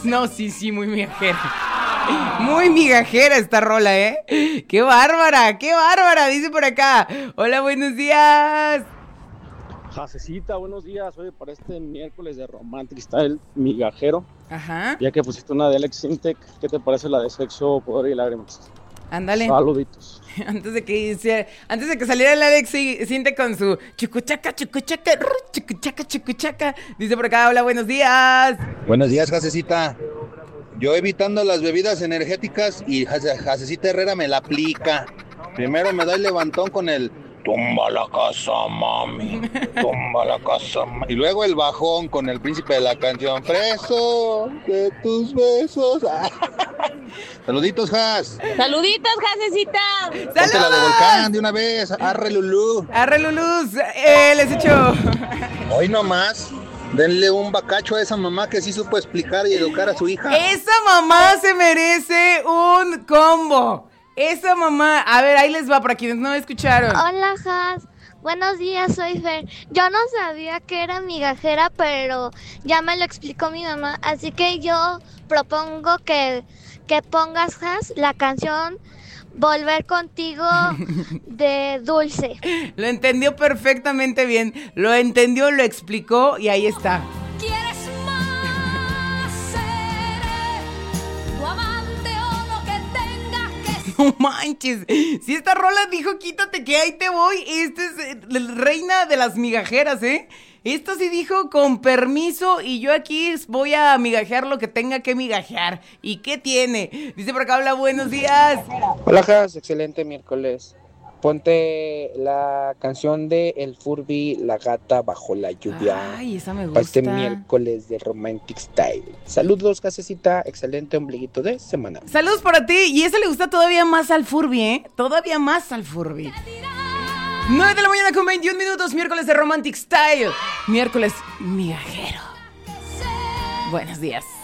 No, sí, muy migajera. Muy migajera esta rola, ¿eh? ¡Qué bárbara! Dice por acá. Hola, buenos días. Jasecita, buenos días. Oye, para este miércoles de Romantic Style migajero, Ajá. ya que pusiste una de Alex Sintek, ¿qué te parece la de Sexo, Poder y Lágrimas? Ándale. Saluditos. Antes de que saliera el Alex Sinte con su chucuchaca, chucuchaca. Dice por acá, hola, buenos días. Buenos días, Jasecita. Yo evitando las bebidas energéticas y Jasecita Herrera me la aplica. Primero me da el levantón con el tumba la casa, mami, tumba la casa, mami. Y luego el bajón con el príncipe de la canción, preso de tus besos. Saluditos, Jas. Saluditos, Jasecita. Ponte la de Volcán de una vez. Arre Lulú. Arre Lulús, les echo. Hoy nomás. Denle un bacacho a esa mamá que sí supo explicar y educar a su hija. Esa mamá se merece un combo. Esa mamá, a ver, ahí les va para quienes no escucharon. Hola, Jas. Buenos días, soy Fer. Yo no sabía que era migajera, pero ya me lo explicó mi mamá. Así que yo propongo que pongas, Jas, la canción Volver Contigo de Dulce. Lo entendió perfectamente bien. Lo entendió, lo explicó y ahí está. ¿Quieres más? Seré tu amante o lo que tengas que... No manches. Si esta rola dijo quítate que ahí te voy, esta es la reina de las migajeras, ¿eh? Esto sí dijo con permiso y yo aquí voy a migajear lo que tenga que migajear. ¿Y qué tiene? Dice por acá, hola, buenos días. Hola, Jas, excelente miércoles. Ponte la canción de El Furby, La Gata Bajo la Lluvia. Ay, esa me gusta. Para este miércoles de Romantic Style. Saludos, Jasecita, excelente ombliguito de semana. Saludos para ti. Y ese le gusta todavía más al Furby, ¿eh? Todavía más al Furby. 9 de la mañana con 21 minutos, miércoles de Romantic Style. Miércoles migajero. Buenos días.